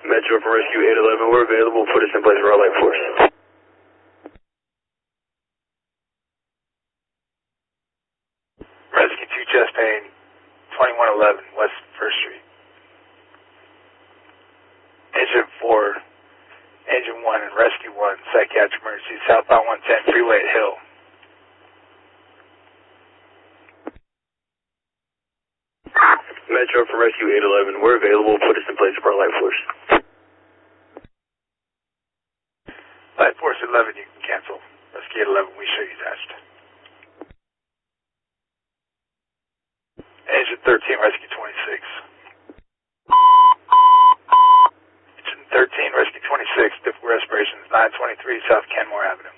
Metro from Rescue 811, we're available. Put us in place for our light force. Rescue 2 chest pain, 2111 West 1st Street. Engine 4, Engine 1 and Rescue 1, psychiatric emergency, southbound 110 freeway at Hill. Metro from Rescue 811, we're available. Put us in place for our light force. Light force 11, you can cancel. Rescue 811, we show you attached. Engine 13, Rescue 26. Engine 13, Rescue 26, difficult respirations, 923 South Kenmore Avenue.